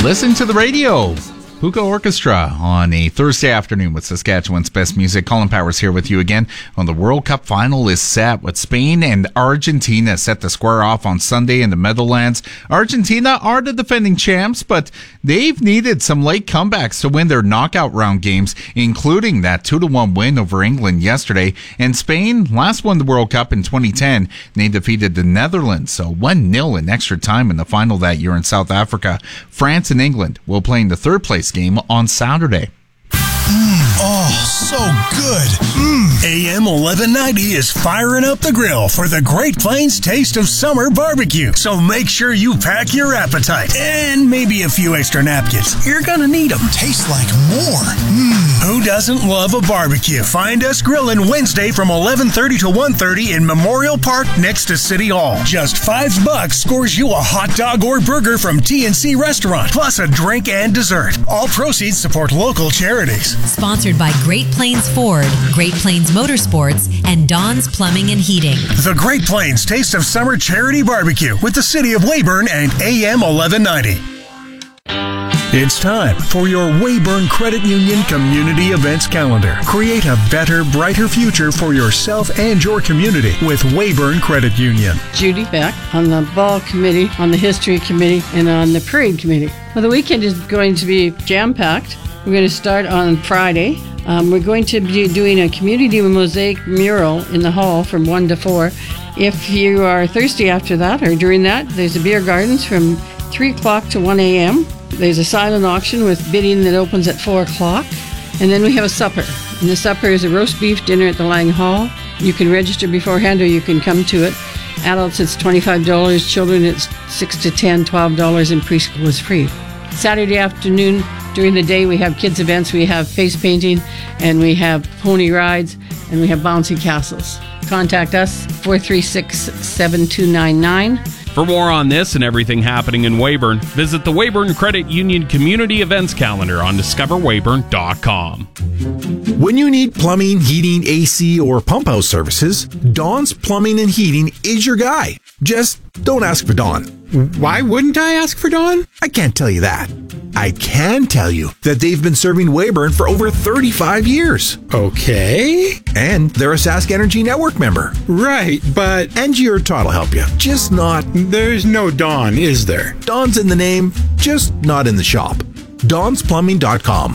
Listen to the radio. Puka Orchestra on a Thursday afternoon with Saskatchewan's best music. Colin Powers here with you again. On the World Cup final is set with Spain and Argentina set to square off on Sunday in the Meadowlands. Argentina are the defending champs, but they've needed some late comebacks to win their knockout round games, including that 2-1 win over England yesterday. And Spain last won the World Cup in 2010. They defeated the Netherlands, so 1-0 in extra time in the final that year in South Africa. France and England will play in the third place game on Saturday. So good. AM 1190 is firing up the grill for the Great Plains Taste of Summer Barbecue. So make sure you pack your appetite and maybe a few extra napkins. You're gonna need them. Tastes like more. Who doesn't love a barbecue? Find us grilling Wednesday from 11:30 to 1:30 in Memorial Park next to City Hall. Just $5 scores you a hot dog or burger from TNC Restaurant, plus a drink and dessert. All proceeds support local charities. Sponsored by Great Plains Ford, Great Plains Motorsports, and Dawn's Plumbing and Heating. The Great Plains Taste of Summer Charity Barbecue with the City of Weyburn and AM 1190. It's time for your Weyburn Credit Union Community Events Calendar. Create a better, brighter future for yourself and your community with Weyburn Credit Union. Judy Beck on the Ball Committee, on the History Committee, and on the Parade Committee. Well, the weekend is going to be jam-packed. We're going to start on Friday. We're going to be doing a community mosaic mural in the hall from 1 to 4. If you are thirsty after that or during that, there's a beer gardens from 3 o'clock to 1 a.m. There's a silent auction with bidding that opens at 4 o'clock. And then we have a supper. And the supper is a roast beef dinner at the Lang Hall. You can register beforehand or you can come to it. Adults, it's $25. Children, it's $6 to $10, $12, and preschool is free. Saturday afternoon, during the day, we have kids' events. We have face painting, and we have pony rides, and we have bouncy castles. Contact us, 436-7299. For more on this and everything happening in Weyburn, visit the Weyburn Credit Union Community Events Calendar on discoverweyburn.com. When you need plumbing, heating, AC, or pump house services, Dawn's Plumbing and Heating is your guy. Just don't ask for Dawn. Why wouldn't I ask for Dawn? I can't tell you that. I can tell you that they've been serving Weyburn for over 35 years. Okay. And they're a Sask Energy Network member. Right, but... Angie or Todd will help you. Just not... There's no Dawn, is there? Dawn's in the name, just not in the shop. Dawn'sPlumbing.com.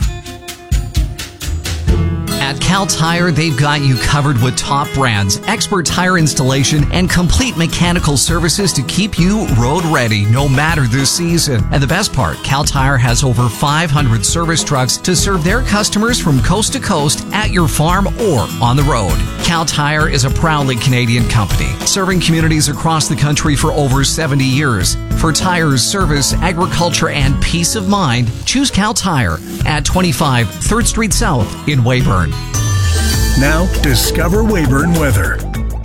At Cal Tire, they've got you covered with top brands, expert tire installation, and complete mechanical services to keep you road ready no matter the season. And the best part, Cal Tire has over 500 service trucks to serve their customers from coast to coast at your farm or on the road. Cal Tire is a proudly Canadian company, serving communities across the country for over 70 years. For tires, service, agriculture, and peace of mind, choose Cal Tire at 25 3rd Street South in Weyburn. Now, discover Weyburn weather.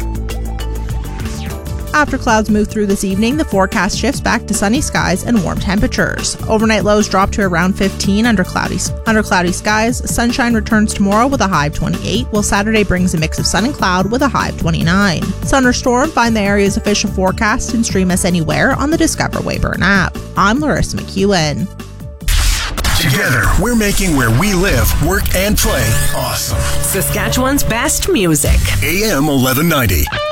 After clouds move through this evening, the forecast shifts back to sunny skies and warm temperatures. Overnight lows drop to around 15 under cloudy skies. Sunshine returns tomorrow with a high of 28, while Saturday brings a mix of sun and cloud with a high of 29. Sun or storm, find the area's official forecast and stream us anywhere on the Discover Weyburn app. I'm Larissa McEwen. Together, we're making where we live, work, and play awesome. Saskatchewan's best music. AM 1190.